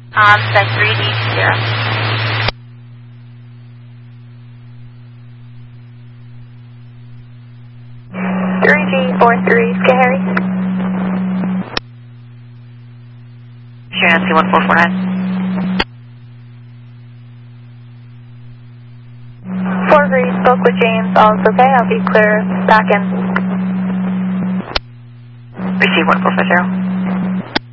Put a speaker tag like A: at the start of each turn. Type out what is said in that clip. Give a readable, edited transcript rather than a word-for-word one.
A: Sec 3D0. 3G43, Scary.
B: Sure, Nancy 1449.
A: 4-3, spoke with James, all's okay, I'll be clear, back in.
B: Receive 1450.